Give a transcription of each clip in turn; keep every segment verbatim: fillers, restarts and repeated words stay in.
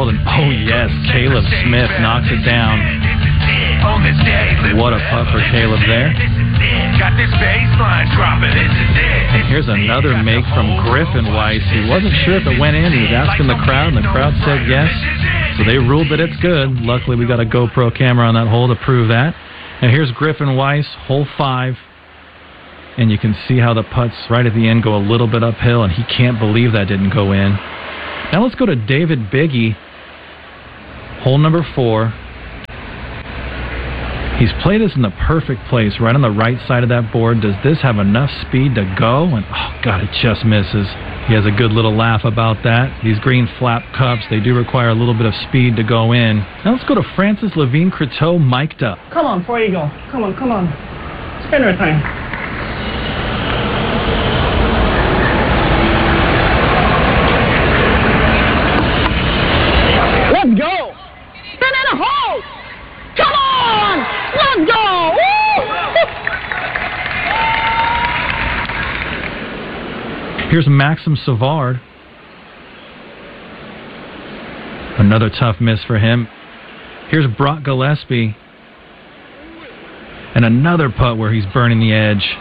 called, and oh yes, Caleb Smith knocks it down. What a putt for Caleb there. And here's another make from Griffin Weiss. He wasn't sure if it went in. He was asking the crowd, and the crowd said yes. So they ruled that it's good. Luckily, we got a GoPro camera on that hole to prove that. And here's Griffin Weiss, hole five. And you can see how the putts right at the end go a little bit uphill, and he can't believe that didn't go in. Now let's go to David Biggie, hole number four. He's played this in the perfect place, right on the right side of that board. Does this have enough speed to go? And oh God, it just misses. He has a good little laugh about that. These green flap cups, they do require a little bit of speed to go in. Now let's go to Francis Levine Croteau, mic'd up. Come on, before you go. Come on, come on. Spinner time. Let's go! Spin in a hole! Come on! Let's go! Woo! Here's Maxim Savard. Another tough miss for him. Here's Brock Gillespie. And another putt where he's burning the edge.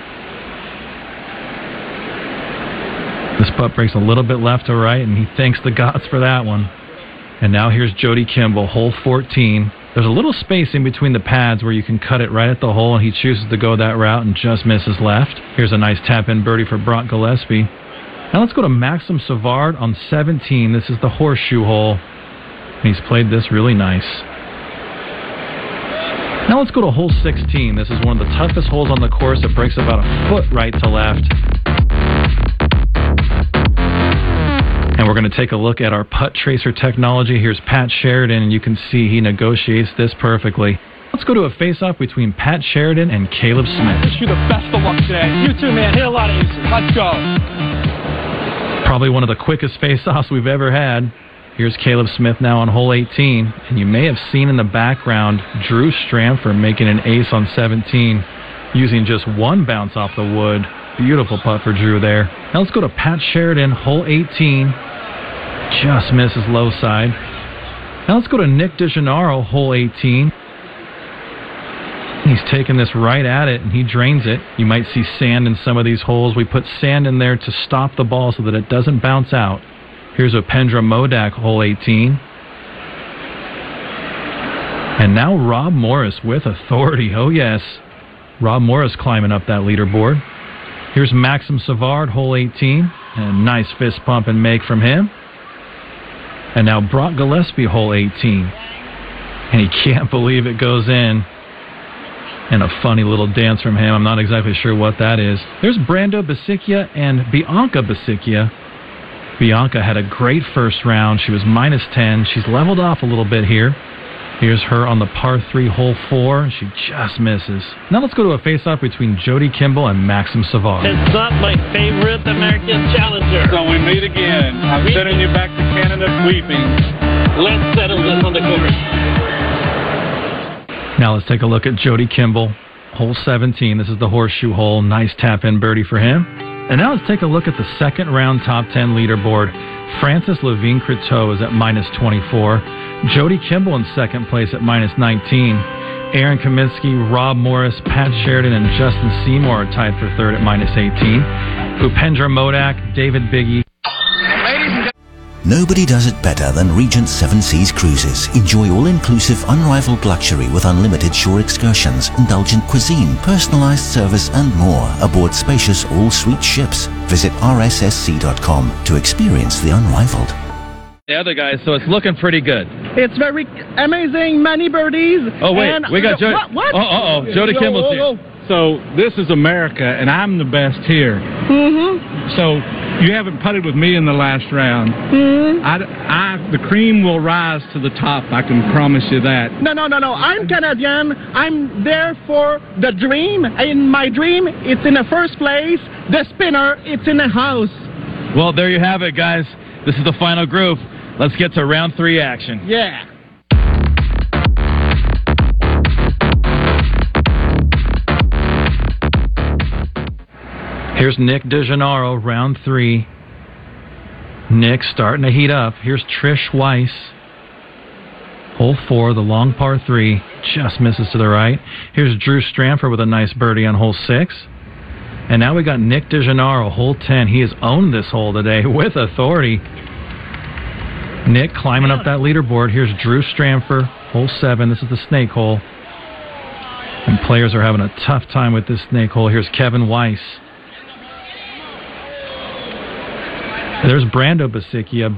This putt breaks a little bit left to right, and he thanks the gods for that one. And now here's Jody Kimball, hole fourteen. There's a little space in between the pads where you can cut it right at the hole, and he chooses to go that route and just misses left. Here's a nice tap-in birdie for Brock Gillespie. Now let's go to Maxim Savard on seventeen. This is the horseshoe hole. He's played this really nice. Now let's go to hole sixteen. This is one of the toughest holes on the course. It breaks about a foot right to left. And we're going to take a look at our putt tracer technology. Here's Pat Sheridan, and you can see he negotiates this perfectly. Let's go to a face-off between Pat Sheridan and Caleb Smith. Wish you the best of luck today. You too, man. Hit a lot of aces. Let's go. Probably one of the quickest face-offs we've ever had. Here's Caleb Smith now on hole eighteen. And you may have seen in the background Drew Stramford making an ace on seventeen using just one bounce off the wood. Beautiful putt for Drew there. Now let's go to Pat Sheridan, hole eighteen. Just misses low side. Now let's go to Nick DeGennaro, hole eighteen. He's taking this right at it, and he drains it. You might see sand in some of these holes. We put sand in there to stop the ball so that it doesn't bounce out. Here's Upendra Modak, hole eighteen. And now Rob Morris with authority. Oh, yes. Rob Morris climbing up that leaderboard. Here's Maxim Savard, hole eighteen. And a nice fist pump and make from him. And now Brock Gillespie, hole eighteen. And he can't believe it goes in. And a funny little dance from him. I'm not exactly sure what that is. There's Brando Basicchia and Bianca Basicchia. Bianca had a great first round. She was minus ten. She's leveled off a little bit here. Here's her on the par three, hole four. She just misses. Now let's go to a face-off between Jody Kimball and Maxim Savard. It's not my favorite American Challenger. So we meet again. I'm sending you back to Canada weeping. Let's settle this on the course. Now let's take a look at Jody Kimball, hole seventeen. This is the horseshoe hole. Nice tap-in birdie for him. And now let's take a look at the second round top ten leaderboard. Francis Levine Croteau is at minus twenty-four. Jody Kimball in second place at minus nineteen. Aaron Kaminsky, Rob Morris, Pat Sheridan, and Justin Seymour are tied for third at minus eighteen. Upendra Modak, David Biggie. Nobody does it better than Regent Seven Seas Cruises. Enjoy all-inclusive, unrivaled luxury with unlimited shore excursions, indulgent cuisine, personalized service, and more aboard spacious all-suite ships. Visit R S S C dot com to experience the unrivaled. The other guys, so it's looking pretty good. It's very amazing. Many birdies. Oh, wait. And We got Jody. What? what? Oh, oh, oh. Jody Kimball's here. So this is America, and I'm the best here. Mm-hmm. So you haven't putted with me in the last round. Mm-hmm. I, I, the cream will rise to the top, I can promise you that. No, no, no, no. I'm Canadian. I'm there for the dream. In my dream, it's in the first place. The spinner, it's in the house. Well, there you have it, guys. This is the final group. Let's get to round three action. Yeah. Here's Nick DeGennaro, round three. Nick starting to heat up. Here's Trish Weiss. Hole four, the long par three, just misses to the right. Here's Drew Stramford with a nice birdie on hole six. And now we got Nick DeGennaro, hole ten. He has owned this hole today with authority. Nick climbing up that leaderboard. Here's Drew Stramford, hole seven. This is the snake hole. And players are having a tough time with this snake hole. Here's Kevin Weiss. There's Brando Basicchia.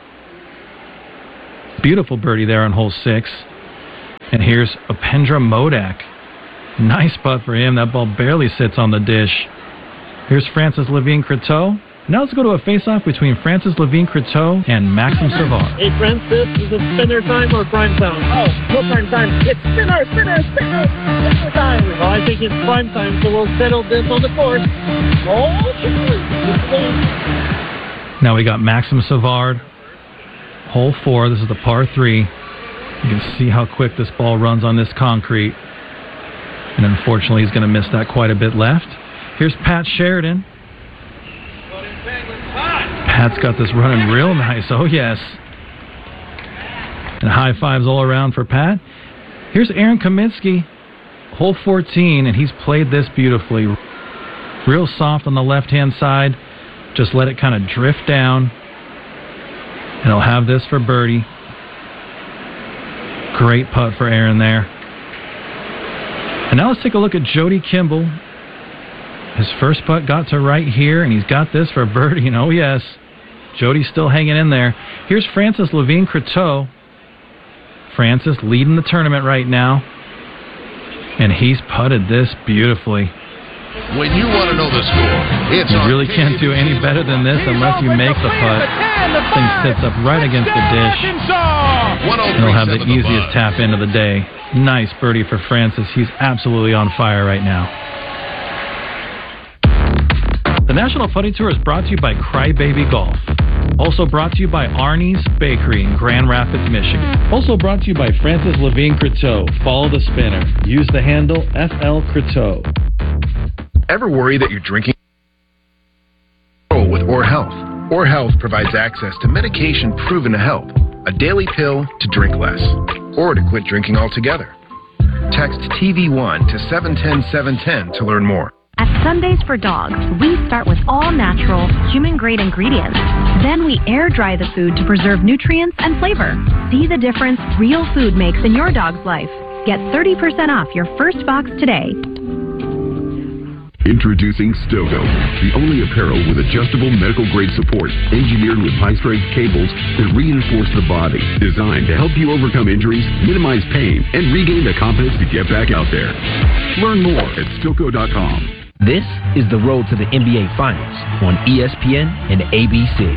Beautiful birdie there on hole six. And here's Upendra Modak. Nice putt for him. That ball barely sits on the dish. Here's Francis Levine-Croteau. Now let's go to a face-off between Francis Levine-Croteau and Maxim Savard. Hey, Francis, is it spinner time or prime time? Oh, no prime time. It's spinner, spinner, spinner, spinner time. Well, I think it's prime time, so we'll settle this on the course. Now we got Maxim Savard. Hole four, this is the par three. You can see how quick this ball runs on this concrete. And unfortunately, he's going to miss that quite a bit left. Here's Pat Sheridan. Pat's got this running real nice. Oh, yes. And high fives all around for Pat. Here's Aaron Kaminsky. Hole fourteen, and he's played this beautifully. Real soft on the left-hand side. Just let it kind of drift down. And he'll have this for birdie. Great putt for Aaron there. And now let's take a look at Jody Kimball. His first putt got to right here, and he's got this for birdie. And oh, yes, Jody's still hanging in there. Here's Francis Levine-Croteau. Francis leading the tournament right now. And he's putted this beautifully. When you want to know the score, it's you really can't do any better than this unless you make the putt. This thing sits up right against the dish. And he'll have the easiest tap in of the day. Nice birdie for Francis. He's absolutely on fire right now. The National Putting Tour is brought to you by Crybaby Golf. Also brought to you by Arnie's Bakery in Grand Rapids, Michigan. Also brought to you by Francis Levine-Croteau. Follow the spinner. Use the handle F L Croteau. Ever worry that you're drinking with Or Health? Or Health provides access to medication proven to help. A daily pill to drink less, or to quit drinking altogether. Text T V one to seven one zero seven one zero to learn more. At Sundays for Dogs, we start with all natural, human-grade ingredients. Then we air-dry the food to preserve nutrients and flavor. See the difference real food makes in your dog's life. Get thirty percent off your first box today. Introducing Stogo, the only apparel with adjustable medical-grade support, engineered with high-strength cables that reinforce the body, designed to help you overcome injuries, minimize pain, and regain the confidence to get back out there. Learn more at Stoco dot com. This is the road to the N B A Finals on E S P N and A B C.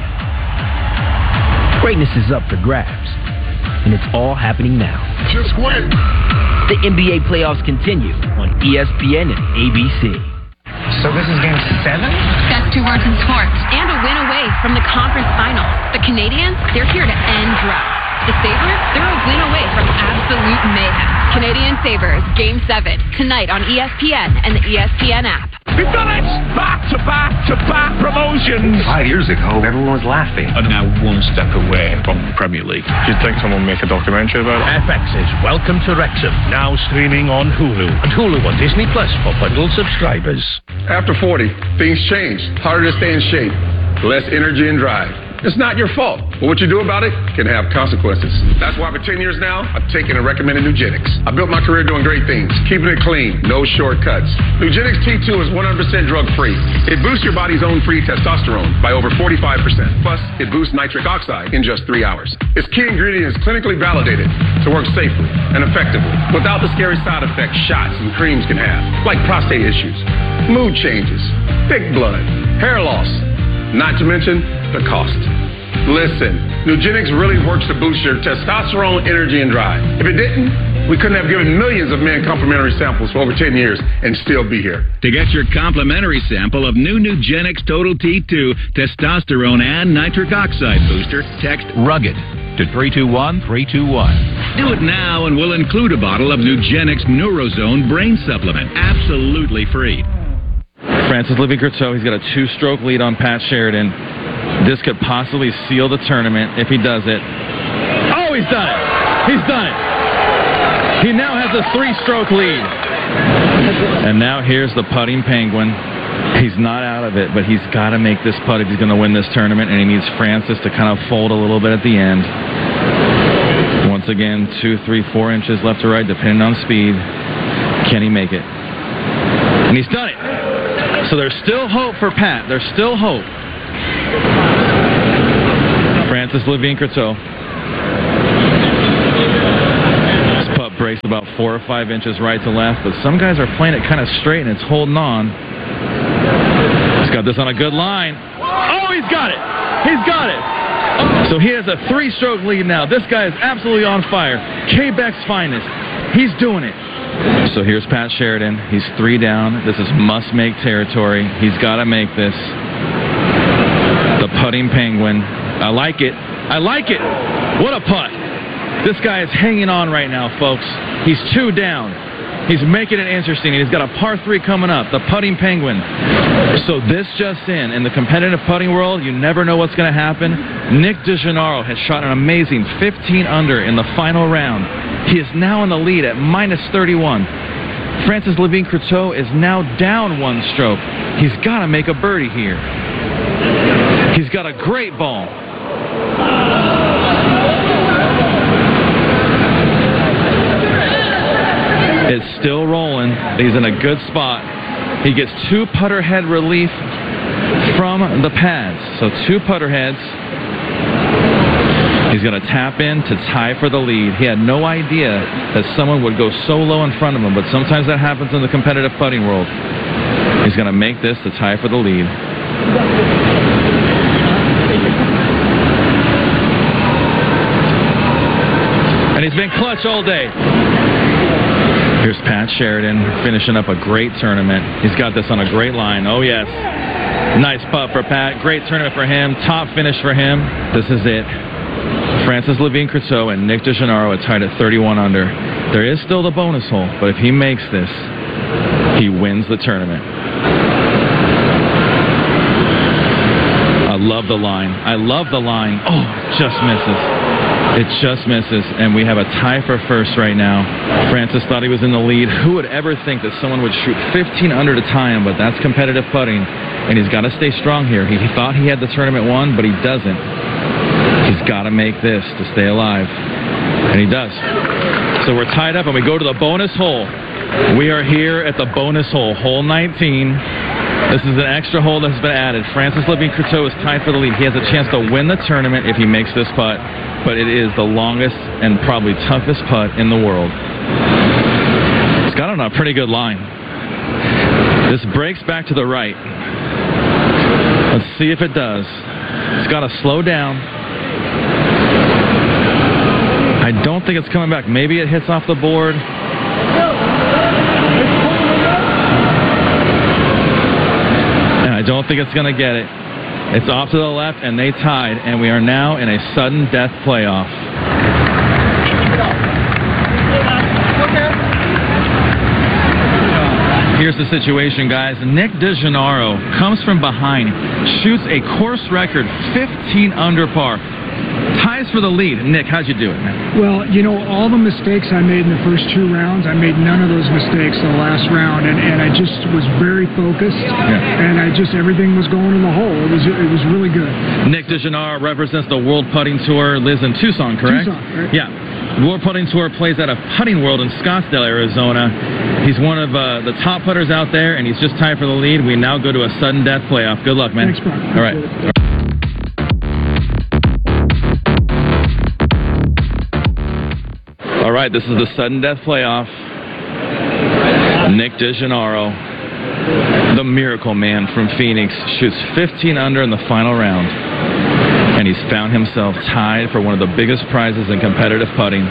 Greatness is up for grabs, and it's all happening now. Just win. The N B A playoffs continue on E S P N and A B C. So this is game seven? Best two words in sports. And a win away from the conference finals. The Canadians, they're here to end droughts. The Sabres, they're a win away from absolute mayhem. Canadian Sabres, Game seven, tonight on E S P N and the E S P N app. We've done it! Back-to-back-to-back promotions! Five years ago, everyone was laughing. I'm now one step away from the Premier League. Do you think someone will make a documentary about it? F X's Welcome to Wrexham, now streaming on Hulu. And Hulu on Disney Plus for bundle subscribers. After forty, things change. Harder to stay in shape. Less energy and drive. It's not your fault, but what you do about it can have consequences. That's why for ten years now, I've taken and recommended Nugenix. I built my career doing great things, keeping it clean, no shortcuts. Nugenix T two is one hundred percent drug-free. It boosts your body's own free testosterone by over forty-five percent. Plus, it boosts nitric oxide in just three hours. Its key ingredient is clinically validated to work safely and effectively without the scary side effects shots and creams can have, like prostate issues, mood changes, thick blood, hair loss, not to mention the cost. Listen, Nugenix really works to boost your testosterone, energy, and drive. If it didn't, we couldn't have given millions of men complimentary samples for over ten years and still be here. To get your complimentary sample of new Nugenix Total T two testosterone and nitric oxide booster, text RUGGED to three two one three two one. Do it now and we'll include a bottle of Nugenix Neurozone Brain Supplement, absolutely free. Francis Levine-Croteau, he's got a two-stroke lead on Pat Sheridan. This could possibly seal the tournament if he does it. Oh, he's done it. He's done it. He now has a three-stroke lead. And now here's the putting Penguin. He's not out of it, but he's got to make this putt if he's going to win this tournament, and he needs Francis to kind of fold a little bit at the end. Once again, two, three, four inches left to right, depending on speed. Can he make it? And he's done it. So there's still hope for Pat. There's still hope. Francis Levine-Courteau. This putt breaks about four or five inches right to left, but some guys are playing it kind of straight, and it's holding on. He's got this on a good line. Oh, he's got it. He's got it. Oh. So he has a three-stroke lead now. This guy is absolutely on fire. Quebec's finest. He's doing it. So here's Pat Sheridan. He's three down. This is must-make territory. He's got to make this. The putting Penguin. I like it. I like it. What a putt. This guy is hanging on right now, folks. He's two down. He's making it interesting. He's got a par three coming up. The putting Penguin. So this just in. In the competitive putting world, you never know what's going to happen. Nick DeGennaro has shot an amazing fifteen under in the final round. He is now in the lead at minus thirty-one. Francis Levine-Courteau is now down one stroke. He's got to make a birdie here. He's got a great ball. It's still rolling. He's in a good spot. He gets two putter head relief from the pads. So two putter heads. He's going to tap in to tie for the lead. He had no idea that someone would go so low in front of him, but sometimes that happens in the competitive putting world. He's going to make this to tie for the lead. And he's been clutch all day. Here's Pat Sheridan finishing up a great tournament. He's got this on a great line. Oh, yes. Nice putt for Pat. Great tournament for him. Top finish for him. This is it. Francis Levine-Courteau and Nick DeGennaro are tied at thirty-one under. There is still the bonus hole, but if he makes this, he wins the tournament. I love the line. I love the line. Oh, it just misses. It just misses, and we have a tie for first right now. Francis thought he was in the lead. Who would ever think that someone would shoot fifteen under to tie him, but that's competitive putting, and he's got to stay strong here. He, he thought he had the tournament won, but he doesn't. He's got to make this to stay alive, and he does. So we're tied up, and we go to the bonus hole. We are here at the bonus hole, hole nineteen. This is an extra hole that's been added. Francis Levine-Courteau is tied for the lead. He has a chance to win the tournament if he makes this putt, but it is the longest and probably toughest putt in the world. It's got on a pretty good line. This breaks back to the right. Let's see if it does. It's got to slow down. I don't think it's coming back. Maybe it hits off the board. And I don't think it's going to get it. It's off to the left, and they tied, and we are now in a sudden death playoff. Here's the situation, guys. Nick DeGennaro comes from behind, shoots a course record fifteen under par. Ties for the lead. Nick, how'd you do it, man? Well, you know, all the mistakes I made in the first two rounds, I made none of those mistakes the last round, and, and I just was very focused, yeah. and I just, everything was going in the hole. It was it was really good. Nick DeGennaro represents the World Putting Tour, lives in Tucson, correct? Tucson, right? Yeah. The World Putting Tour plays at a Putting World in Scottsdale, Arizona. He's one of uh, the top putters out there, and he's just tied for the lead. We now go to a sudden death playoff. Good luck, man. Thanks, Brian. All right. All right, this is the sudden death playoff. Nick DeGennaro, the miracle man from Phoenix, shoots fifteen under in the final round. And he's found himself tied for one of the biggest prizes in competitive putting.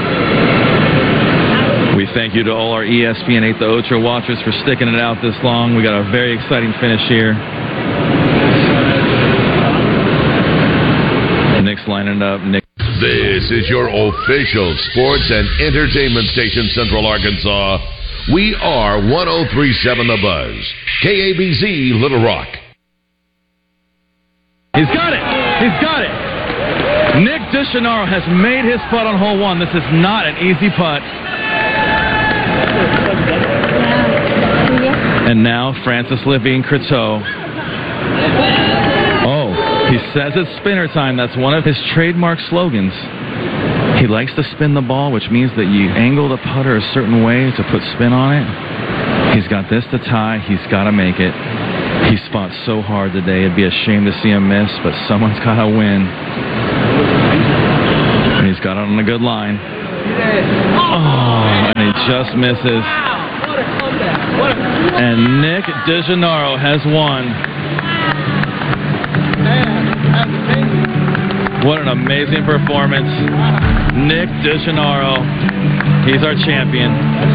We thank you to all our E S P N eight The Ocho watchers for sticking it out this long. We got a very exciting finish here. Nick's lining up. Nick. This is your official sports and entertainment station, Central Arkansas. We are one oh three point seven The Buzz, K A B Z, Little Rock. He's got it. He's got it. Nick DeGennaro has made his putt on hole one. This is not an easy putt. And now Francis Levine-Croteau. Oh, he says it's spinner time. That's one of his trademark slogans. He likes to spin the ball, which means that you angle the putter a certain way to put spin on it. He's got this to tie. He's got to make it. He fought so hard today. It'd be a shame to see him miss, but someone's got to win. And he's got it on a good line. Oh, and he just misses. And Nick DeGennaro has won. What an amazing performance. Nick DeGennaro. He's our champion.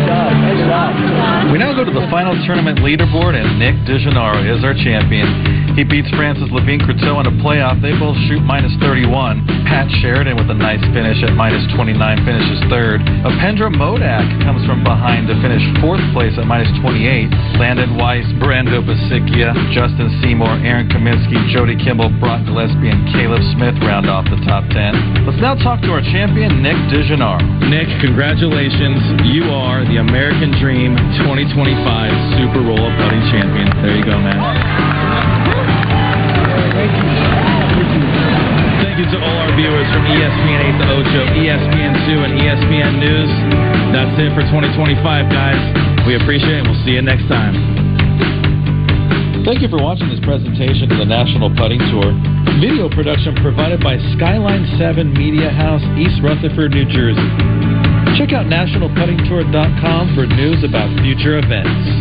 We now go to the final tournament leaderboard, and Nick DeGennaro is our champion. He beats Francis Levine-Croteau in a playoff. They both shoot minus thirty-one. Pat Sheridan with a nice finish at minus twenty-nine finishes third. Apendra Modak comes from behind to finish fourth place at minus twenty-eight. Landon Weiss, Brando Basikia, Justin Seymour, Aaron Kaminsky, Jody Kimball, Brock Gillespie, and Caleb Smith round off the top ten. Let's now talk to our champion, Nick DeGennaro. Nick, congratulations. You are the American Dream twenty twenty-five Super Roll-Up Putting Champion. There you go, man. Thank you to all our viewers from E S P N eight to Ocho, E S P N two, and E S P N News. That's it for twenty twenty-five, guys. We appreciate it, and we'll see you next time. Thank you for watching this presentation of the National Putting Tour. Video production provided by Skyline seven Media House, East Rutherford, New Jersey. Check out national putting tour dot com for news about future events.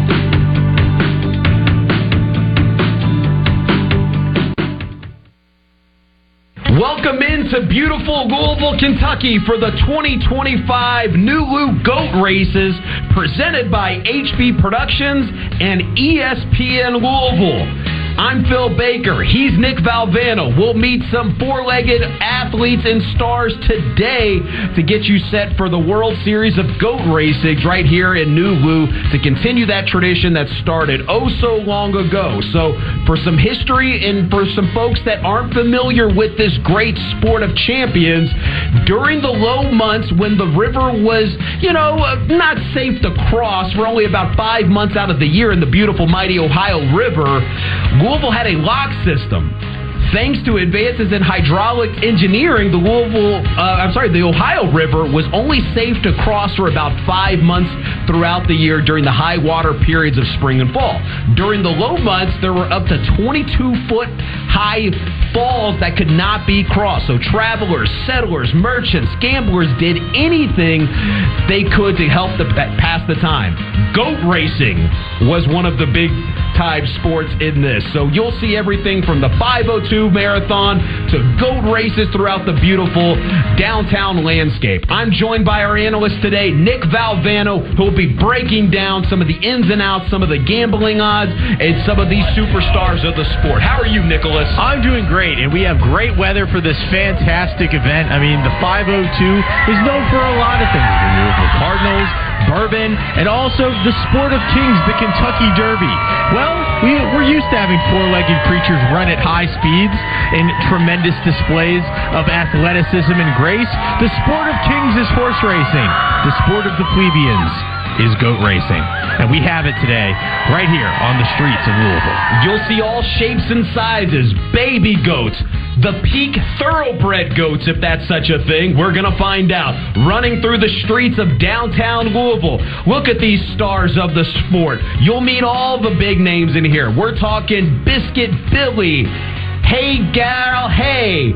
Welcome into beautiful Louisville, Kentucky for the twenty twenty-five Nulu Goat Races presented by H B Productions and E S P N Louisville. I'm Phil Baker. He's Nick Valvano. We'll meet some four-legged athletes and stars today to get you set for the World Series of Goat Racing right here in Nulu to continue that tradition that started oh so long ago. So for some history and for some folks that aren't familiar with this great sport of champions, during the low months when the river was, you know, not safe to cross for only about five months out of the year in the beautiful, mighty Ohio River, Louisville had a lock system. Thanks to advances in hydraulic engineering, the Louisville, uh, I'm sorry, the Ohio River was only safe to cross for about five months throughout the year during the high water periods of spring and fall. During the low months, there were up to twenty-two foot high falls that could not be crossed. So travelers, settlers, merchants, gamblers did anything they could to help the, pass the time. Goat racing was one of the big time sports in this. So you'll see everything from the five oh two marathon to goat races throughout the beautiful downtown landscape. I'm joined by our analyst today, Nick Valvano, who will be breaking down some of the ins and outs, some of the gambling odds, and some of these superstars of the sport. How are you, Nicholas? I'm doing great, and we have great weather for this fantastic event. I mean, the five oh two is known for a lot of things. The Louisville Cardinals, bourbon, and also the sport of kings, the Kentucky Derby. Well, we, we're used to having four-legged creatures run at high speeds in tremendous displays of athleticism and grace. The sport of kings is horse racing. The sport of the plebeians is goat racing. And we have it today right here on the streets of Louisville. You'll see all shapes and sizes, baby goats, the peak thoroughbred goats, if that's such a thing. We're going to find out. Running through the streets of downtown Louisville. Look at these stars of the sport. You'll meet all the big names in here. We're talking Biscuit Billy, Hey Gal Hey,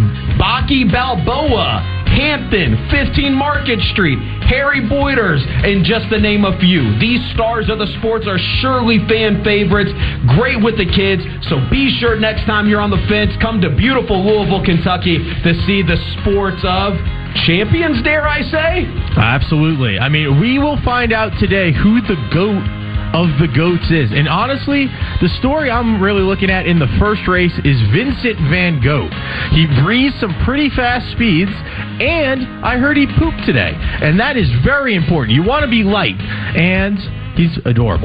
Baki Balboa, Hampton, fifteen Market Street, Harry Boyders, and just to name a few. These stars of the sports are surely fan favorites, great with the kids, so be sure next time you're on the fence, come to beautiful Louisville, Kentucky to see the sports of champions, dare I say? Absolutely. I mean, we will find out today who the GOAT of the GOATs is. And honestly, the story I'm really looking at in the first race is Vincent Van Gogh. He breezed some pretty fast speeds, and I heard he pooped today. And that is very important. You want to be light, and he's adorable.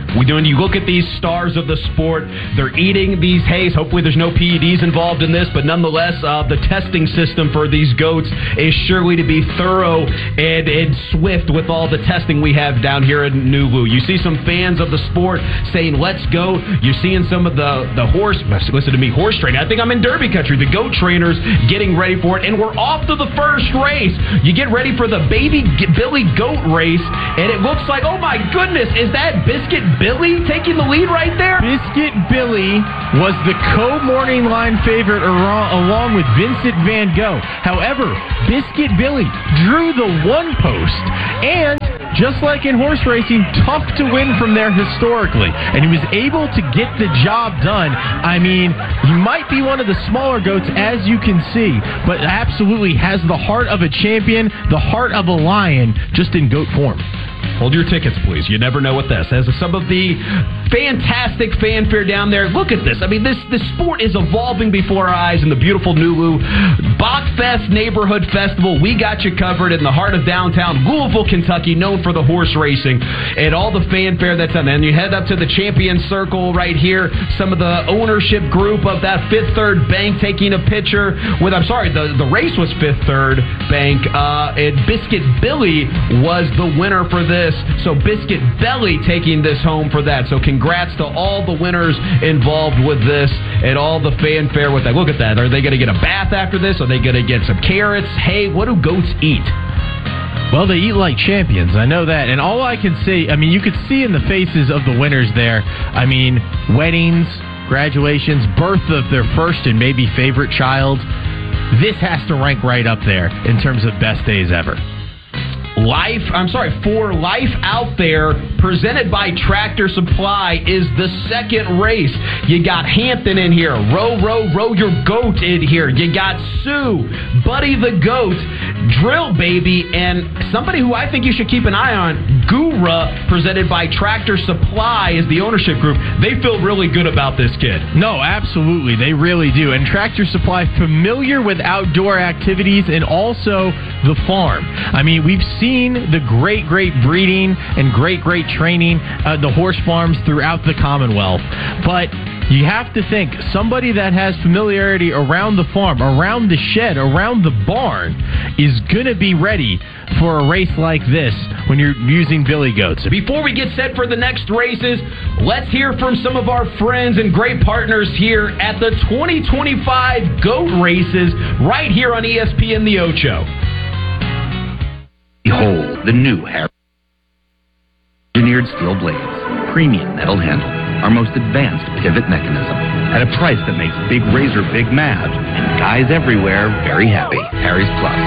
We doing. You look at these stars of the sport. They're eating these hays. Hopefully, there's no P E Ds involved in this, but nonetheless, uh, the testing system for these goats is surely to be thorough and, and swift with all the testing we have down here in Nulu. You see some fans of the sport saying, "Let's go." You're seeing some of the the horse. Listen to me, horse training. I think I'm in Derby country. The goat trainers getting ready for it, and we're off to the first race. You get ready for the Baby Billy Goat race, and it looks like, oh my goodness, is that Biscuit Billy taking the lead right there? Biscuit Billy was the co-morning line favorite along with Vincent Van Gogh. However, Biscuit Billy drew the one post, and just like in horse racing, tough to win from there historically, and he was able to get the job done. I mean, he might be one of the smaller goats, as you can see, but absolutely has the heart of a champion, the heart of a lion, just in goat form. Hold your tickets, please. You never know with this. As some of the fantastic fanfare down there, look at this. I mean, this, this sport is evolving before our eyes in the beautiful Nulu Bachfest Neighborhood Festival. We got you covered in the heart of downtown Louisville, Kentucky, known for the horse racing and all the fanfare that's on there. And you head up to the Champion Circle right here. Some of the ownership group of that Fifth Third Bank taking a picture with, I'm sorry, the, the race was Fifth Third Bank, uh, and Biscuit Billy was the winner for this. So Biscuit Belly taking this home for that. So congrats to all the winners involved with this and all the fanfare with that. Look at that. Are they going to get a bath after this? Are they going to get some carrots? Hey, what do goats eat? Well, they eat like champions. I know that. And all I can say, I mean, you could see in the faces of the winners there, I mean, weddings, graduations, birth of their first and maybe favorite child. This has to rank right up there in terms of best days ever. Life, I'm sorry, for Life Out There, presented by Tractor Supply, is the second race. You got Hampton in here, row, row, row your goat in here. You got Sue, Buddy the Goat, Drill Baby, and somebody who I think you should keep an eye on, Gura, presented by Tractor Supply, is the ownership group. They feel really good about this kid. No, absolutely, they really do. And Tractor Supply, familiar with outdoor activities and also the farm. I mean, we've seen the great, great breeding and great, great training at the horse farms throughout the Commonwealth. But you have to think, somebody that has familiarity around the farm, around the shed, around the barn, is going to be ready for a race like this when you're using billy goats. Before we get set for the next races, let's hear from some of our friends and great partners here at the twenty twenty-five Goat Races right here on E S P N The Ocho. Behold the new Harris engineered steel blades, premium metal handle, our most advanced pivot mechanism, at a price that makes Big Razor big mad and guys everywhere very happy. Harry's Plus.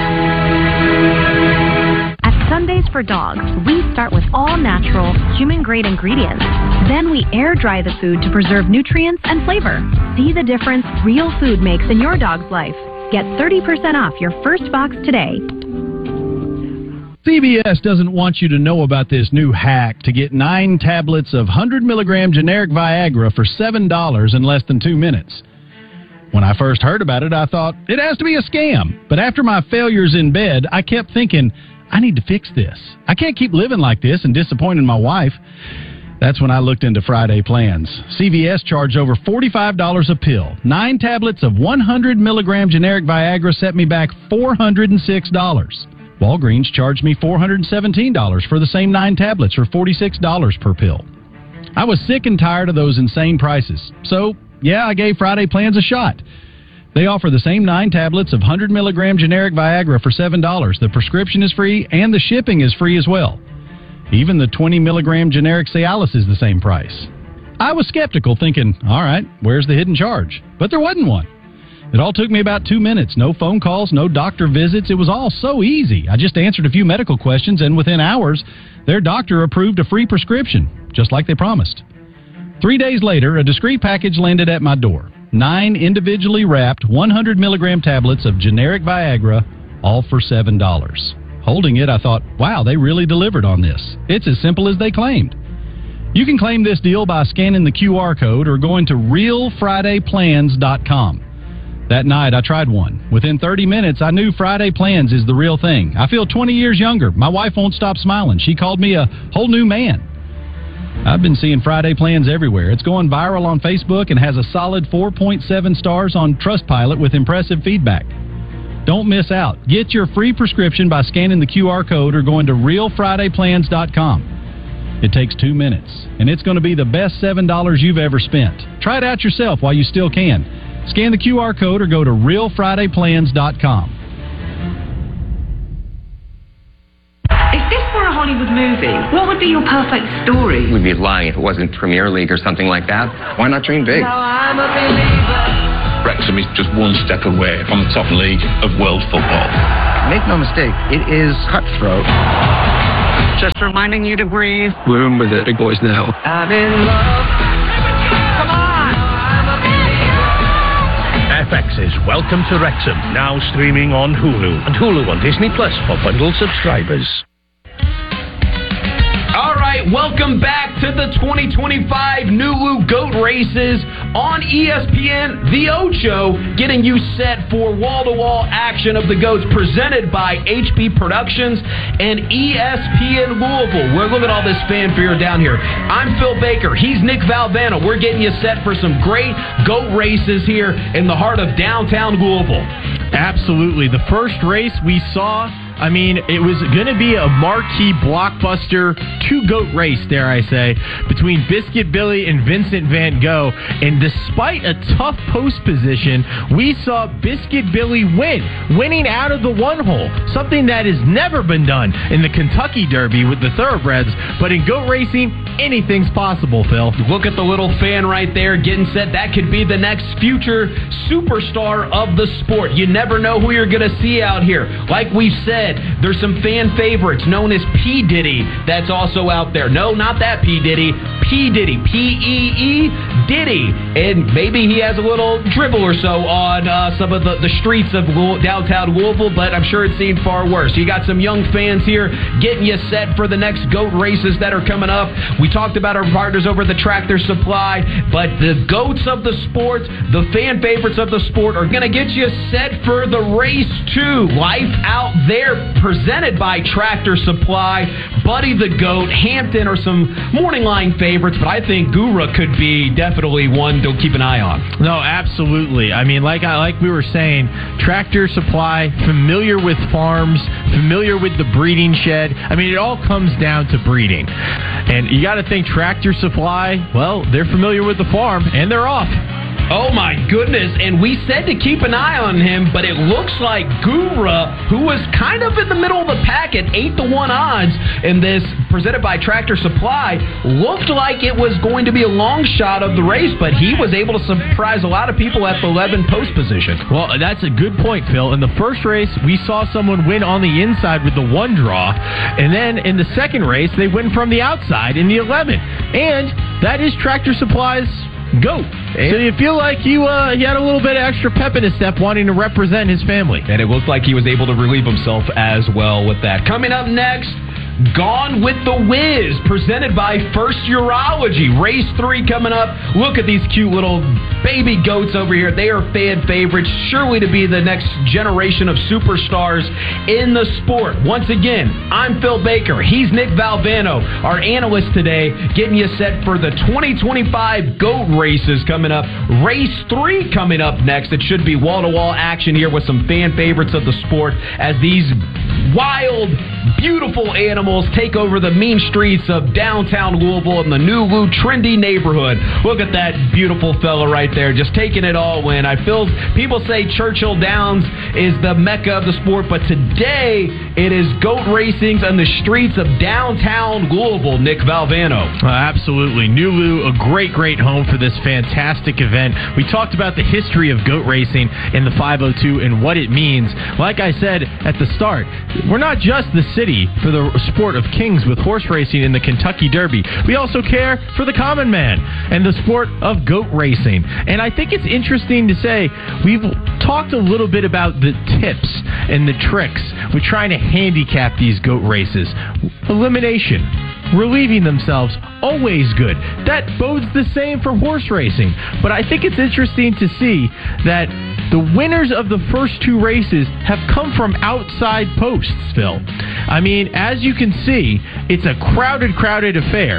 At Sundays for Dogs, we start with all natural, human-grade ingredients. Then we air-dry the food to preserve nutrients and flavor. See the difference real food makes in your dog's life. Get thirty percent off your first box today. C V S doesn't want you to know about this new hack to get nine tablets of one hundred milligram generic Viagra for seven dollars in less than two minutes. When I first heard about it, I thought, it has to be a scam. But after my failures in bed, I kept thinking, I need to fix this. I can't keep living like this and disappointing my wife. That's when I looked into Friday plans. C V S charged over forty-five dollars a pill. Nine tablets of one hundred milligram generic Viagra set me back four hundred six dollars. Walgreens charged me four hundred seventeen dollars for the same nine tablets, or forty-six dollars per pill. I was sick and tired of those insane prices. So, yeah, I gave Friday Plans a shot. They offer the same nine tablets of one hundred milligram generic Viagra for seven dollars. The prescription is free, and the shipping is free as well. Even the twenty milligram generic Cialis is the same price. I was skeptical, thinking, all right, where's the hidden charge? But there wasn't one. It all took me about two minutes. No phone calls, no doctor visits. It was all so easy. I just answered a few medical questions, and within hours, their doctor approved a free prescription, just like they promised. Three days later, a discreet package landed at my door. Nine individually wrapped one hundred milligram tablets of generic Viagra, all for seven dollars. Holding it, I thought, wow, they really delivered on this. It's as simple as they claimed. You can claim this deal by scanning the Q R code or going to real friday plans dot com. That night, I tried one. Within thirty minutes, I knew Friday Plans is the real thing. I feel twenty years younger. My wife won't stop smiling. She called me a whole new man. I've been seeing Friday Plans everywhere. It's going viral on Facebook and has a solid four point seven stars on Trustpilot with impressive feedback. Don't miss out. Get your free prescription by scanning the Q R code or going to real friday plans dot com. It takes two minutes, and it's going to be the best seven dollars you've ever spent. Try it out yourself while you still can. Scan the Q R code or go to real friday plans dot com. If this were a Hollywood movie, what would be your perfect story? We'd be lying if it wasn't Premier League or something like that. Why not dream big? Now I'm a believer. Wrexham is just one step away from the top league of world football. Make no mistake, it is cutthroat. Just reminding you to breathe. We're in with it, big boys now. I'm in love. Come on! F X's Welcome to Wrexham, now streaming on Hulu, and Hulu on Disney Plus for bundle subscribers. All right, welcome back to the twenty twenty-five Nulu Goat Races on E S P N. The Ocho getting you set for wall-to-wall action of the goats presented by H P Productions and E S P N Louisville. We're looking at all this fanfare down here. I'm Phil Baker. He's Nick Valvano. We're getting you set for some great goat races here in the heart of downtown Louisville. Absolutely. The first race we saw, I mean, it was going to be a marquee blockbuster two-goat race, dare I say, between Biscuit Billy and Vincent Van Gogh. And despite a tough post position, we saw Biscuit Billy win, winning out of the one hole, something that has never been done in the Kentucky Derby with the thoroughbreds. But in goat racing, anything's possible, Phil. Look at the little fan right there getting set. That could be the next future superstar of the sport. You never know who you're going to see out here. Like we said, there's some fan favorites known as P. Diddy that's also out there. No, not that P. Diddy. P. Diddy. P E E Diddy. And maybe he has a little dribble or so on uh, some of the, the streets of downtown Louisville, but I'm sure it's seen far worse. You got some young fans here getting you set for the next GOAT races that are coming up. We talked about our partners over the Tractor Supply, but the GOATs of the sport, the fan favorites of the sport, are going to get you set for the race two. Life Out There, presented by Tractor Supply. Buddy the Goat, Hampton are some morning line favorites, but I think Gura could be definitely one to keep an eye on. No, absolutely. I mean, like I like we were saying, Tractor Supply, familiar with farms, familiar with the breeding shed. I mean, it all comes down to breeding. And you got to think Tractor Supply, well, they're familiar with the farm, and they're off. Oh, my goodness. And we said to keep an eye on him, but it looks like Gura, who was kind of in the middle of the pack at eight to one odds in this presented by Tractor Supply, looked like it was going to be a long shot of the race, but he was able to surprise a lot of people at the eleven post position. Well, that's a good point, Phil. In the first race, we saw someone win on the inside with the one draw, and then in the second race, they win from the outside in the eleven. And that is Tractor Supply's GOAT. So you feel like you uh, he had a little bit of extra pep in his step wanting to represent his family. And it looked like he was able to relieve himself as well with that. Coming up next, Gone with the Wiz, presented by First Urology. Race three coming up. Look at these cute little baby goats over here. They are fan favorites, surely to be the next generation of superstars in the sport. Once again, I'm Phil Baker. He's Nick Valvano, our analyst today, getting you set for the twenty twenty-five GOAT races coming up. Race three coming up next. It should be wall-to-wall action here with some fan favorites of the sport as these wild, beautiful animals take over the mean streets of downtown Louisville and the new Lou trendy neighborhood. Look at that beautiful fella right there, just taking it all in. I feel people say Churchill Downs is the mecca of the sport, but today it is goat racings on the streets of downtown Louisville. Nick Valvano. Uh, absolutely. New Lou, a great, great home for this fantastic event. We talked about the history of goat racing in the five oh two and what it means. Like I said at the start, we're not just the city for the sport of kings with horse racing in the Kentucky Derby. We also care for the common man and the sport of goat racing. And I think it's interesting to say we've talked a little bit about the tips and the tricks with trying to handicap these goat races. Elimination, relieving themselves, always good. That bodes the same for horse racing. But I think it's interesting to see that the winners of the first two races have come from outside posts, Phil. I mean, as you can see, it's a crowded, crowded affair.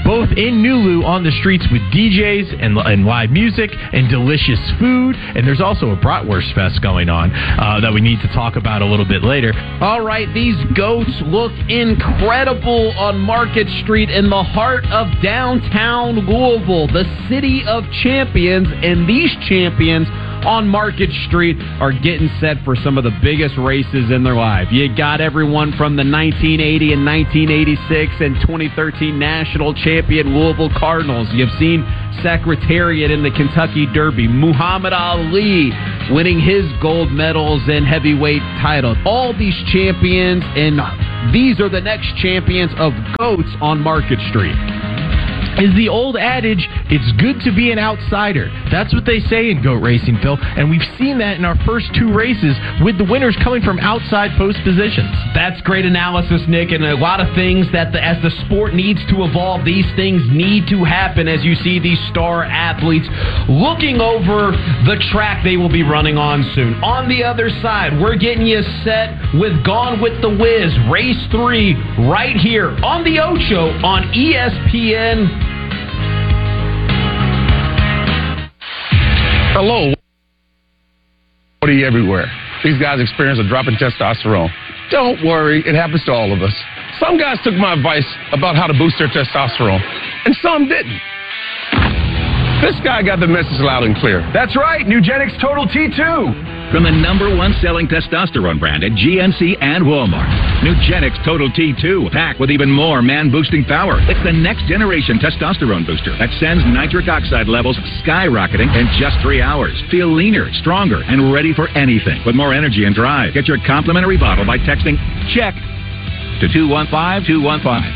both in Nulu on the streets with D Js and, and live music and delicious food. And there's also a Bratwurst Fest going on uh, that we need to talk about a little bit later. All right, these goats look incredible on Market Street in the heart of downtown Louisville, the city of champions. And these champions on Market Street are getting set for some of the biggest races in their life. You got everyone from the nineteen eighty and nineteen eighty-six and twenty thirteen national champion Louisville Cardinals. You've seen Secretariat in the Kentucky Derby, Muhammad Ali winning his gold medals and heavyweight titles. All these champions, and these are the next champions of goats on Market Street. Is the old adage, it's good to be an outsider. That's what they say in goat racing, Phil, and we've seen that in our first two races with the winners coming from outside post positions. That's great analysis, Nick, and a lot of things that the, as the sport needs to evolve, these things need to happen as you see these star athletes looking over the track they will be running on soon. On the other side, we're getting you set with Gone with the Wiz, race three, right here on the Ocho on E S P N. Hello. Everywhere. These guys experience a drop in testosterone. Don't worry, it happens to all of us. Some guys took my advice about how to boost their testosterone, and some didn't. This guy got the message loud and clear. That's right, Nugenix Total T two. From the number one selling testosterone brand at G N C and Walmart. Nugenix Total T two, packed with even more man-boosting power. It's the next generation testosterone booster that sends nitric oxide levels skyrocketing in just three hours. Feel leaner, stronger, and ready for anything with more energy and drive. Get your complimentary bottle by texting CHECK to two one five two one five.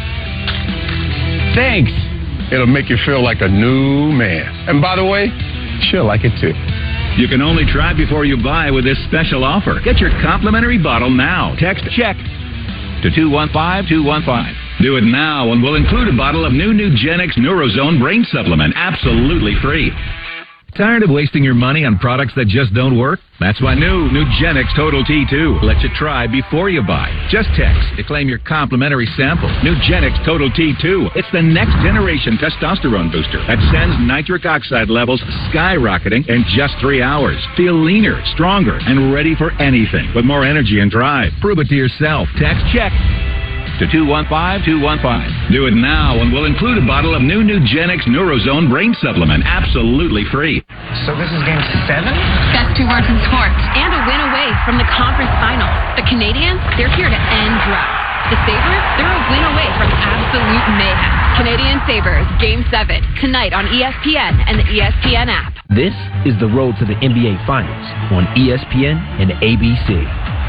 Thanks. It'll make you feel like a new man. And by the way, she'll like it too. You can only try before you buy with this special offer. Get your complimentary bottle now. Text CHECK to two one five two one five. Do it now and we'll include a bottle of new Nugenix Neurozone Brain Supplement absolutely free. Tired of wasting your money on products that just don't work? That's why new Nugenix Total T two lets you try before you buy. Just text to claim your complimentary sample. Nugenix Total T two. It's the next generation testosterone booster that sends nitric oxide levels skyrocketing in just three hours. Feel leaner, stronger, and ready for anything with more energy and drive. Prove it to yourself. Text CHECK to two one five two one five. Do it now and we'll include a bottle of new Nugenix Neurozone Brain Supplement absolutely free. So this is game seven? Best two words in sports and a win away from the conference finals. The Canadians, they're here to end droughts. The Sabres, they're a win away from absolute mayhem. Canadian Sabres, game seven, tonight on E S P N and the E S P N app. This is the road to the N B A Finals on E S P N and A B C.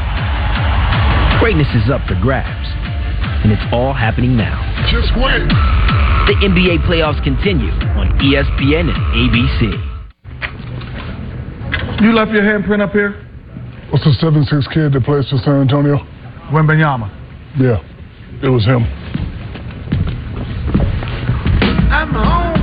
Greatness is up for grabs, and it's all happening now. Just win. The N B A playoffs continue on E S P N and A B C. You left your handprint up here? What's the seven six kid that plays for San Antonio? Wembanyama. Yeah, it was him. I'm home.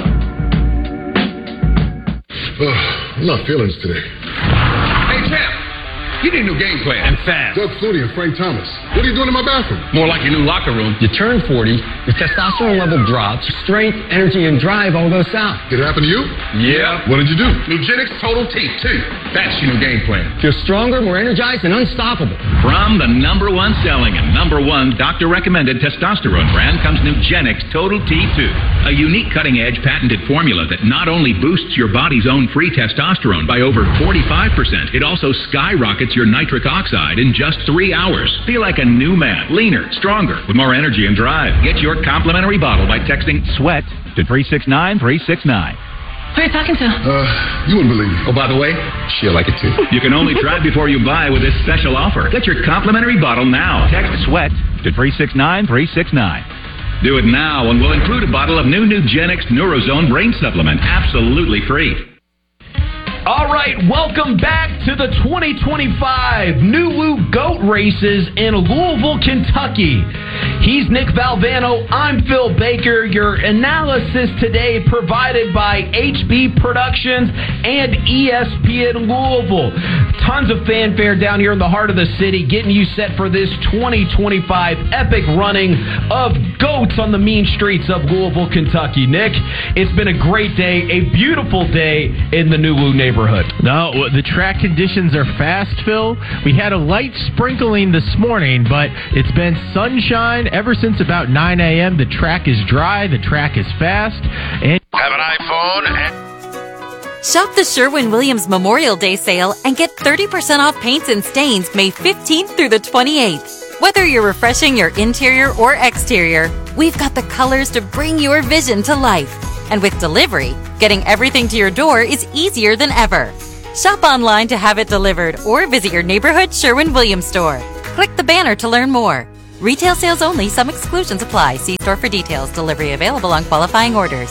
Oh, I'm not feeling this today. Hey, champ. You need a new game plan. And fast. Doug Flutie and Frank Thomas. What are you doing in my bathroom? More like your new locker room. You turn forty, your testosterone level drops, strength, energy, and drive all go south. Did it happen to you? Yeah. What did you do? Nugenix Total T two. That's your new game plan. You're stronger, more energized, and unstoppable. From the number one selling and number one doctor-recommended testosterone brand comes Nugenix Total T two, a unique cutting-edge patented formula that not only boosts your body's own free testosterone by over forty-five percent, it also skyrockets your nitric oxide in just three hours. Feel like a new man, leaner, stronger, with more energy and drive. Get your complimentary bottle by texting SWEAT to three six nine three six nine. Who are you talking to? Uh, you wouldn't believe it. Oh, by the way, she'll like it too. You can only try before you buy with this special offer. Get your complimentary bottle now. Text SWEAT to three six nine three six nine. Do it now and we'll include a bottle of new Nugenix Neurozone Brain Supplement absolutely free. All right, welcome back to the twenty twenty-five Nulu Goat Races in Louisville, Kentucky. He's Nick Valvano. I'm Phil Baker. Your analysis today provided by H B Productions and E S P N Louisville. Tons of fanfare down here in the heart of the city, getting you set for this twenty twenty-five epic running of GOATs on the mean streets of Louisville, Kentucky. Nick, it's been a great day, a beautiful day in the New Lou neighborhood. No, the track conditions are fast, Phil. We had a light sprinkling this morning, but it's been sunshine ever since about nine a.m. The track is dry, the track is fast. And have an iPhone. Shop the Sherwin-Williams Memorial Day sale and get thirty percent off paints and stains May fifteenth through the twenty-eighth. Whether you're refreshing your interior or exterior, we've got the colors to bring your vision to life. And with delivery, getting everything to your door is easier than ever. Shop online to have it delivered or visit your neighborhood Sherwin-Williams store. Click the banner to learn more. Retail sales only. Some exclusions apply. See store for details. Delivery available on qualifying orders.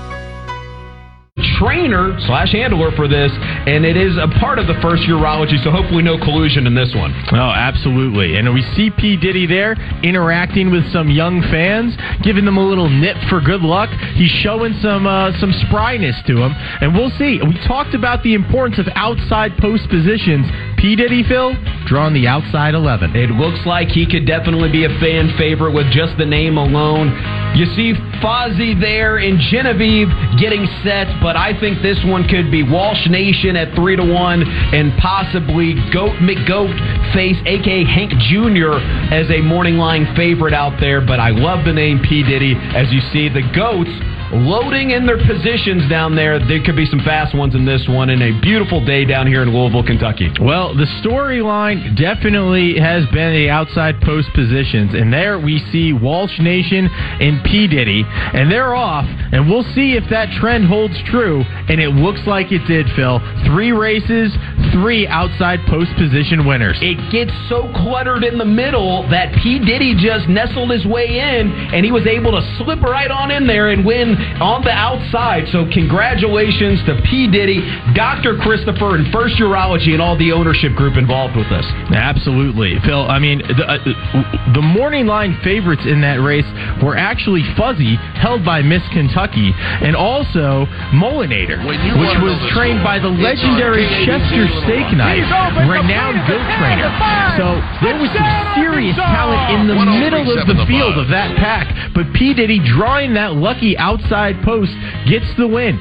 Trainer slash handler for this, and it is a part of the first urology, so hopefully no collusion in this one. Oh, absolutely. And we see P. Diddy there interacting with some young fans, giving them a little nip for good luck. He's showing some uh, some spryness to him, and we'll see. We talked about the importance of outside post positions. P. Diddy, Phil, drawing the outside eleven. It looks like he could definitely be a fan favorite with just the name alone. You see Fozzie there and Genevieve getting set, but I think this one could be Walsh Nation at three to one and possibly Goat McGoat Face, a k a. Hank Junior as a morning line favorite out there, but I love the name P. Diddy. As you see, the Goats loading in their positions down there. There could be some fast ones in this one, and a beautiful day down here in Louisville, Kentucky. Well, the storyline definitely has been the outside post positions, and there we see Walsh Nation and P. Diddy, and they're off, and we'll see if that trend holds true, and it looks like it did, Phil. Three races, three outside post position winners. It gets so cluttered in the middle that P. Diddy just nestled his way in, and he was able to slip right on in there and win on the outside. So congratulations to P. Diddy, Doctor Christopher, and First Urology, and all the ownership group involved with this. Absolutely. Phil, I mean, the, uh, the morning line favorites in that race were actually Fuzzy, held by Miss Kentucky, and also Mullinator, which was trained by the legendary Chester Steak Knife, renowned goat trainer. So there was some serious talent in the middle of the field of that pack, but P. Diddy drawing that lucky outside Side post gets the win,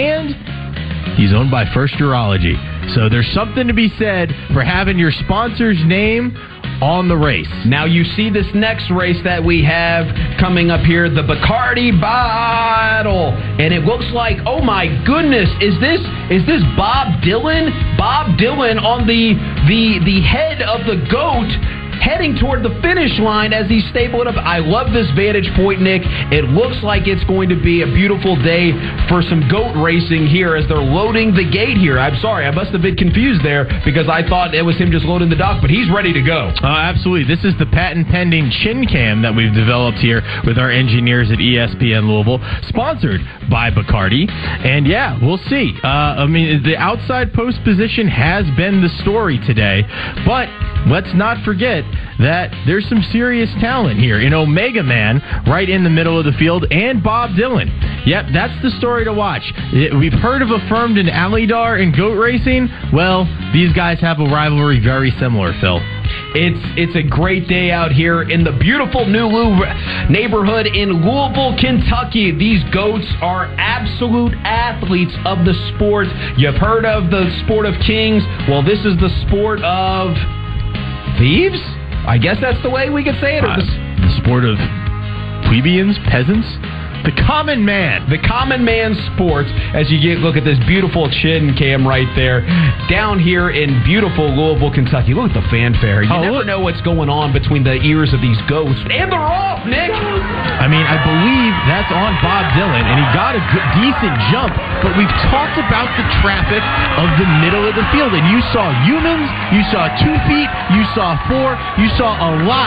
and he's owned by First Urology. So there's something to be said for having your sponsor's name on the race. Now you see this next race that we have coming up here, the Bacardi Battle, and it looks like, oh my goodness, is this is this Bob Dylan? Bob Dylan on the the the head of the goat, heading toward the finish line as he's stable up. I love this vantage point, Nick. It looks like it's going to be a beautiful day for some goat racing here as they're loading the gate here. I'm sorry, I must have been confused there because I thought it was him just loading the dock, but he's ready to go. Uh, absolutely. This is the patent-pending chin cam that we've developed here with our engineers at E S P N Louisville, sponsored by Bacardi. And yeah, we'll see. Uh, I mean, the outside post position has been the story today, but let's not forget that there's some serious talent here in Omega Man right in the middle of the field and Bob Dylan. Yep, that's the story to watch. It, we've heard of Affirmed and Alidar in goat racing. Well, these guys have a rivalry very similar, Phil. It's it's a great day out here in the beautiful New Lou neighborhood in Louisville, Kentucky. These goats are absolute athletes of the sport. You've heard of the sport of kings. Well, this is the sport of thieves? I guess that's the way we could say it. Or uh, the, the sport of plebeians, peasants? The common man. The common man sports, as you get look at this beautiful chin cam right there, down here in beautiful Louisville, Kentucky. Look at the fanfare. You oh, never look. know what's going on between the ears of these goats. And they're off, Nick! I mean, I believe that's on Bob Dylan, and he got a good, decent jump, but we've talked about the traffic of the middle of the field, and you saw humans, you saw two feet, you saw four, you saw a lot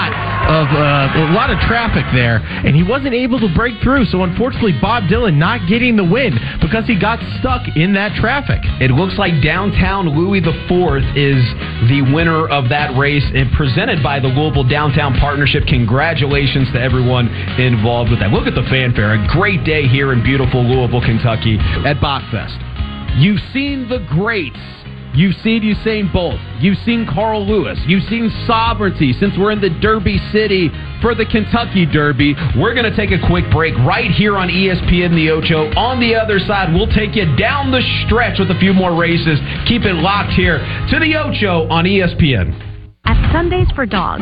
of uh, a lot of traffic there, and he wasn't able to break through. So unfortunately, Bob Dylan not getting the win because he got stuck in that traffic. It looks like Downtown Louis the Fourth is the winner of that race, and presented by the Louisville Downtown Partnership. Congratulations to everyone involved with that. Look at the fanfare. A great day here in beautiful Louisville, Kentucky at Bachfest. You've seen the greats. You've seen Usain Bolt. You've seen Carl Lewis. You've seen Sovereignty. Since we're in the Derby City for the Kentucky Derby, we're going to take a quick break right here on E S P N The Ocho. On the other side, we'll take you down the stretch with a few more races. Keep it locked here to The Ocho on E S P N. At Sundays for Dogs,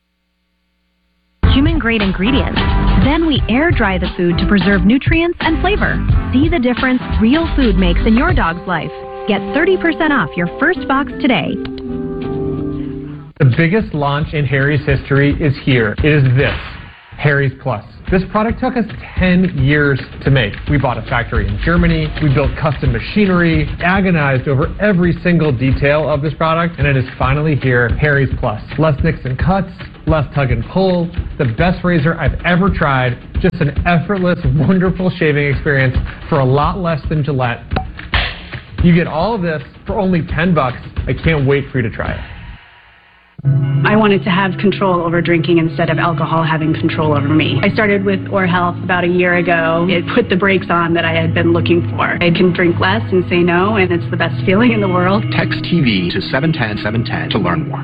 human-grade ingredients. Then we air-dry the food to preserve nutrients and flavor. See the difference real food makes in your dog's life. Get thirty percent off your first box today. The biggest launch in Harry's history is here. It is this, Harry's Plus. This product took us ten years to make. We bought a factory in Germany, we built custom machinery, agonized over every single detail of this product, and it is finally here, Harry's Plus. Less nicks and cuts, less tug and pull, the best razor I've ever tried, just an effortless, wonderful shaving experience for a lot less than Gillette. You get all of this for only ten bucks. I can't wait for you to try it. I wanted to have control over drinking instead of alcohol having control over me. I started with Or Health about a year ago. It put the brakes on that I had been looking for. I can drink less and say no, and it's the best feeling in the world. Text T V to seven one zero seven one zero to learn more.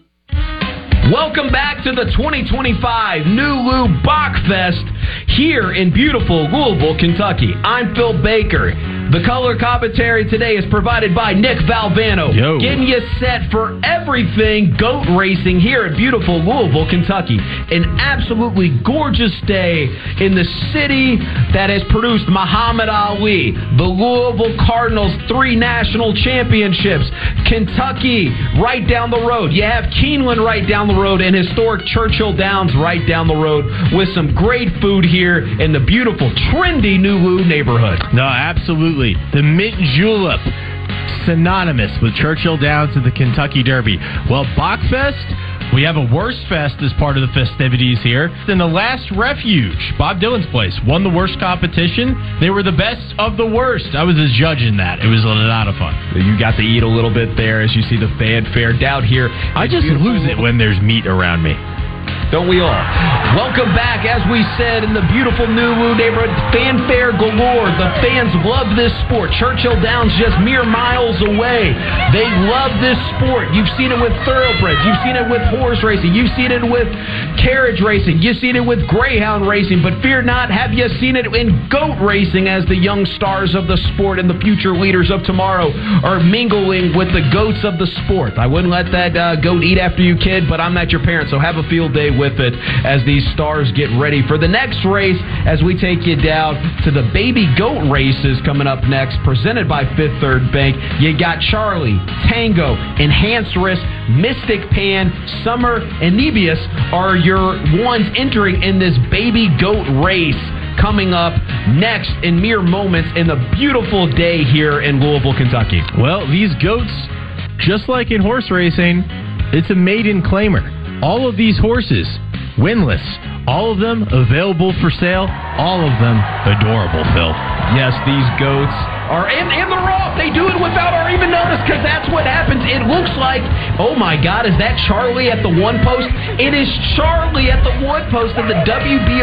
Welcome back to the twenty twenty-five New Lou Bachfest here in beautiful Louisville, Kentucky. I'm Phil Baker. The color commentary today is provided by Nick Valvano. Yo. Getting you set for everything goat racing here at beautiful Louisville, Kentucky. An absolutely gorgeous day in the city that has produced Muhammad Ali, the Louisville Cardinals, three national championships, Kentucky right down the road. You have Keeneland right down the road and historic Churchill Downs right down the road with some great food here in the beautiful, trendy New Lou neighborhood. No, absolutely. The mint julep, synonymous with Churchill Downs and the Kentucky Derby. Well, Bachfest, we have a worst fest as part of the festivities here. Then the last refuge, Bob Dylan's place, won the worst competition. They were the best of the worst. I was a judge in that. It was a lot of fun. You got to eat a little bit there as you see the fanfare down here. I just lose it when there's meat around me. Don't we all? Welcome back, as we said, in the beautiful New Lou neighborhood. Fanfare galore. The fans love this sport. Churchill Downs just mere miles away. They love this sport. You've seen it with thoroughbreds. You've seen it with horse racing. You've seen it with carriage racing. You've seen it with greyhound racing. But fear not, have you seen it in goat racing as the young stars of the sport and the future leaders of tomorrow are mingling with the goats of the sport? I wouldn't let that uh, goat eat after you, kid, but I'm not your parent, so have a field day with it as these stars get ready for the next race as we take you down to the baby goat races coming up next, presented by Fifth Third Bank. You got Charlie, Tango, Enhanced Risk, Mystic Pan, Summer, and Nebius are your ones entering in this baby goat race coming up next in mere moments in the beautiful day here in Louisville, Kentucky. Well, these goats, just like in horse racing, it's a maiden claimer. All of these horses, winless, all of them available for sale, all of them adorable, Phil. Yes, these goats are, and, and they're off. They do it without our even notice because that's what happens. It looks like, oh my God, is that Charlie at the one post? It is Charlie at the one post of the W D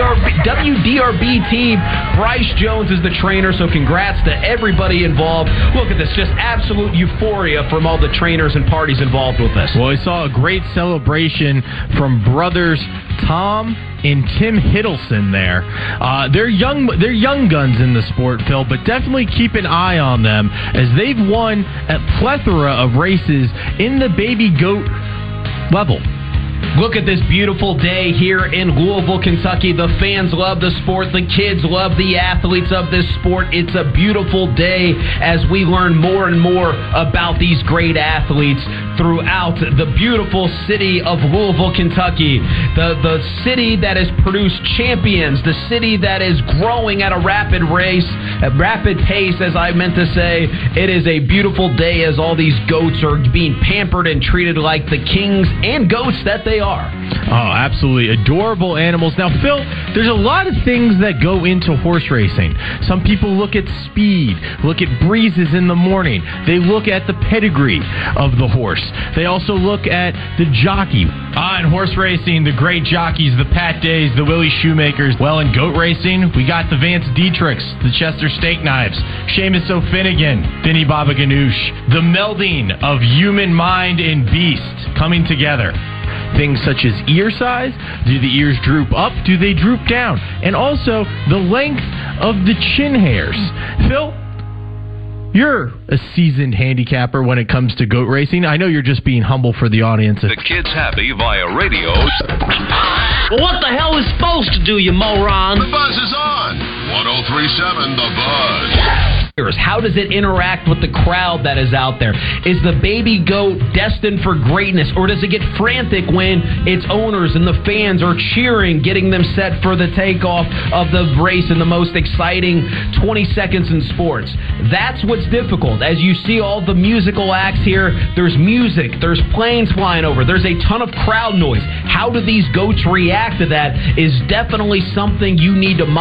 R B team. Bryce Jones is the trainer, so congrats to everybody involved. Look at this, just absolute euphoria from all the trainers and parties involved with this. Well, I saw a great celebration from brothers Tom and Tim Hiddleston there. Uh, they're young they're young guns in the sport, Phil, but definitely keep an eye on them as they've won a plethora of races in the baby goat level. Look at this beautiful day here in Louisville, Kentucky. The fans love the sport. The kids love the athletes of this sport. It's a beautiful day as we learn more and more about these great athletes throughout the beautiful city of Louisville, Kentucky. The, the city that has produced champions, the city that is growing at a rapid race, a rapid pace, as I meant to say. It is a beautiful day as all these goats are being pampered and treated like the kings and goats that they are. Oh, absolutely. Adorable animals. Now, Phil, there's a lot of things that go into horse racing. Some people look at speed, look at breezes in the morning. They look at the pedigree of the horse. They also look at the jockey. Ah, in horse racing, the great jockeys, the Pat Days, the Willie Shoemakers. Well, in goat racing, we got the Vance Dietrichs, the Chester Steak Knives, Seamus O'Finnegan, Vinny Baba Ganoush. The melding of human mind and beast coming together. Things such as ear size. Do the ears droop up? Do they droop down? And also the length of the chin hairs. Phil, you're a seasoned handicapper when it comes to goat racing. I know you're just being humble for the audience. The Kids Happy via radio. Well, what the hell is supposed to do, you moron? The buzz is on. one oh three point seven The Buzz. How does it interact with the crowd that is out there? Is the baby goat destined for greatness, or does it get frantic when its owners and the fans are cheering, getting them set for the takeoff of the race in the most exciting twenty seconds in sports? That's what's difficult. As you see all the musical acts here, there's music, there's planes flying over, there's a ton of crowd noise. How do these goats react to that is definitely something you need to